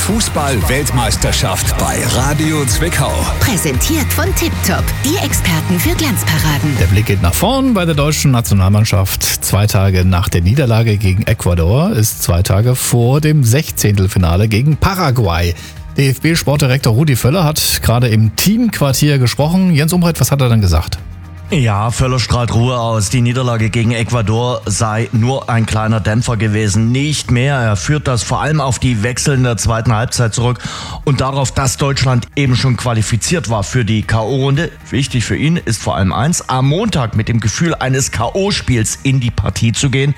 Fußball-Weltmeisterschaft bei Radio Zwickau. Präsentiert von Tiptop, die Experten für Glanzparaden. Der Blick geht nach vorn bei der deutschen Nationalmannschaft. 2 Tage nach der Niederlage gegen Ecuador ist 2 Tage vor dem 16. Finale gegen Paraguay. DFB-Sportdirektor Rudi Völler hat gerade im Teamquartier gesprochen. Jens Umbreit, was hat er dann gesagt? Ja, Völler strahlt Ruhe aus. Die Niederlage gegen Ecuador sei nur ein kleiner Dämpfer gewesen, nicht mehr. Er führt das vor allem auf die Wechsel in der zweiten Halbzeit zurück und darauf, dass Deutschland eben schon qualifiziert war für die K.O.-Runde. Wichtig für ihn ist vor allem eins: am Montag mit dem Gefühl eines K.O.-Spiels in die Partie zu gehen.